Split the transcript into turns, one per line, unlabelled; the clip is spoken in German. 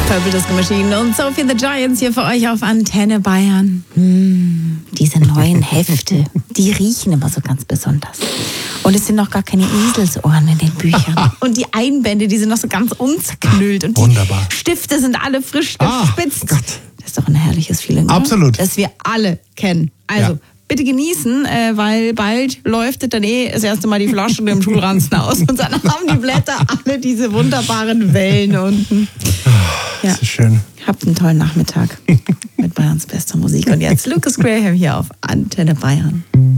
Purple Disco Machine und Sophie the Giants hier für euch auf Antenne Bayern. Diese neuen Hefte, die riechen immer so ganz besonders. Und es sind noch gar keine Eselsohren in den Büchern. Und die Einbände, die sind noch so ganz unzerknüllt. Und die Stifte sind alle frisch gespitzt.
Gott.
Das ist doch ein herrliches Feeling,
Absolut.
Das wir alle kennen. Also bitte genießen, weil bald läuft dann das erste Mal die Flaschen im Schulranzen aus. Und dann haben die Blätter alle diese wunderbaren Wellen unten.
Ja. Das ist schön.
Habt einen tollen Nachmittag mit Bayerns bester Musik. Und jetzt Lucas Graham hier auf Antenne Bayern.